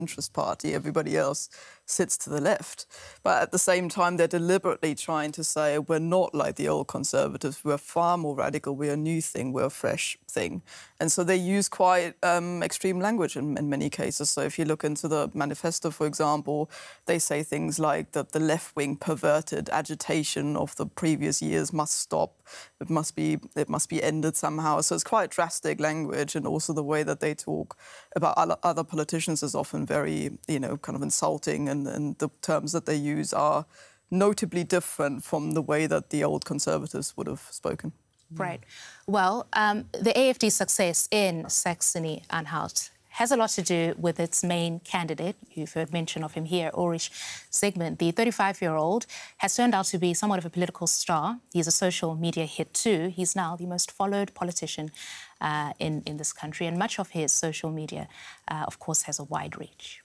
centrist party. Everybody else sits to the left. But at the same time, they're deliberately trying to say we're not like the old Conservatives. We're far more radical. We're a new thing. We're a fresh thing. And so they use quite extreme language in many cases. So if you look into the manifesto, for example, they say things like that the left-wing perverted agitation of the previous years must stop. It must be ended somehow. So it's quite drastic language, and also the way that they talk about other politicians is often very, kind of insulting, and the terms that they use are notably different from the way that the old Conservatives would have spoken. Right. Well, the AFD's success in Saxony-Anhalt has a lot to do with its main candidate. You've heard mention of him here, Ulrich Sigmund. The 35-year-old has turned out to be somewhat of a political star. He's a social media hit too. He's now the most followed politician in this country, and much of his social media, of course, has a wide reach.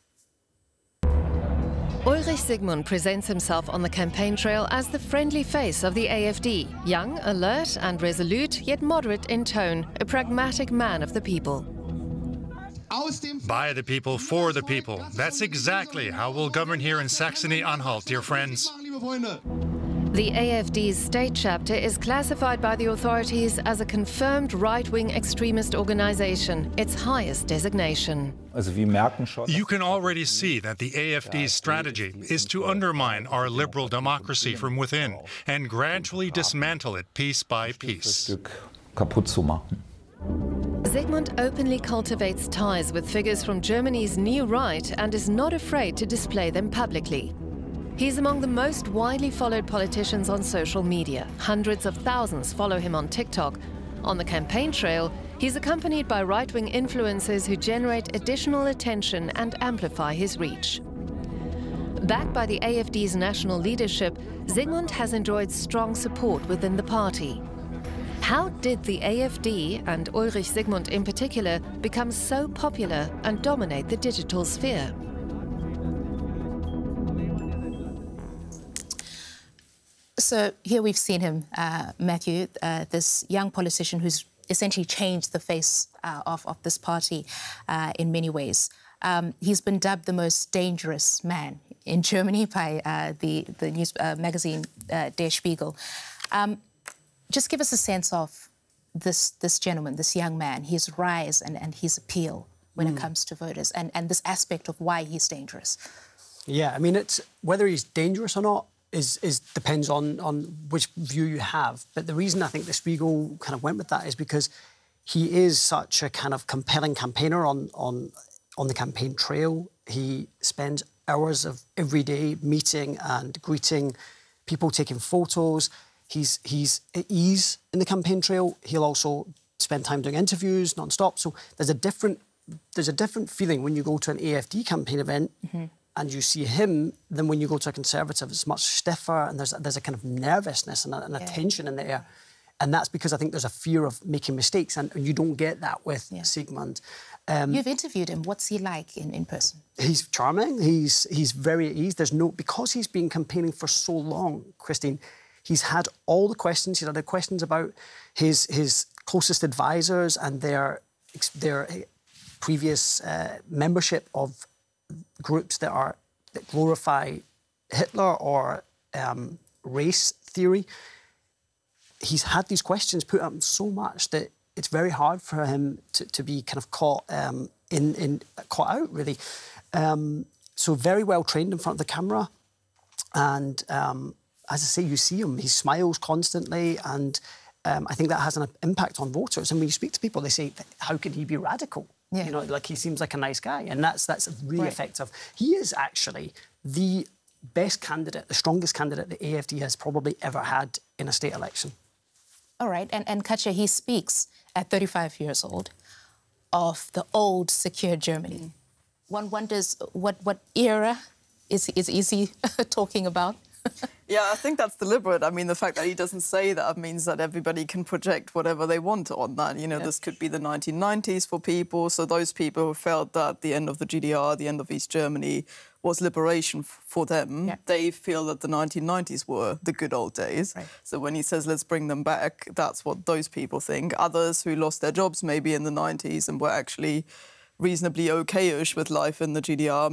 Ulrich Sigmund presents himself on the campaign trail as the friendly face of the AFD. Young, alert and resolute, yet moderate in tone, a pragmatic man of the people. By the people, for the people. That's exactly how we'll govern here in Saxony-Anhalt, dear friends. The AFD's state chapter is classified by the authorities as a confirmed right-wing extremist organization, its highest designation. You can already see that the AFD's strategy is to undermine our liberal democracy from within and gradually dismantle it piece by piece. Sigmund openly cultivates ties with figures from Germany's new right and is not afraid to display them publicly. He's among the most widely followed politicians on social media. Hundreds of thousands follow him on TikTok. On the campaign trail, he's accompanied by right-wing influencers who generate additional attention and amplify his reach. Backed by the AFD's national leadership, Sigmund has enjoyed strong support within the party. How did the AFD, and Ulrich Sigmund in particular, become so popular and dominate the digital sphere? So here we've seen him, Matthew, this young politician who's essentially changed the face of this party in many ways. He's been dubbed the most dangerous man in Germany by the news magazine Der Spiegel. Just give us a sense of this gentleman, this young man, his rise and his appeal when it comes to voters, and this aspect of why he's dangerous. Yeah, I mean, it's whether he's dangerous or not depends on which view you have. But the reason I think the Spiegel kind of went with that is because he is such a kind of compelling campaigner on the campaign trail. He spends hours of every day meeting and greeting people, taking photos. He's at ease in the campaign trail. He'll also spend time doing interviews non-stop. So there's a different feeling when you go to an AFD campaign event and you see him than when you go to a Conservative. It's much stiffer, and there's a kind of nervousness and a tension in the air. And that's because I think there's a fear of making mistakes, and you don't get that with Sigmund. You've interviewed him. What's he like in person? He's charming. He's very at ease. Because he's been campaigning for so long, Christine, he's had all the questions. He's had the questions about his closest advisors and their previous membership of groups that glorify Hitler or race theory. He's had these questions put up so much that it's very hard for him to be kind of caught out, really. So very well trained in front of the camera, and as I say, you see him. He smiles constantly, and I think that has an impact on voters. And when you speak to people, they say, "How can he be radical?" Yeah. Like he seems like a nice guy, and that's really effective. He is actually the best candidate, the strongest candidate the AFD has probably ever had in a state election. All right, and Katja, he speaks at 35 years old of the old, secure Germany. One wonders what era is he talking about? Yeah, I think that's deliberate. I mean, the fact that he doesn't say that means that everybody can project whatever they want on that. This could be the 1990s for people. So those people who felt that the end of the GDR, the end of East Germany, was liberation for them, they feel that the 1990s were the good old days. Right. So when he says, let's bring them back, that's what those people think. Others who lost their jobs maybe in the 90s and were actually reasonably okay-ish with life in the GDR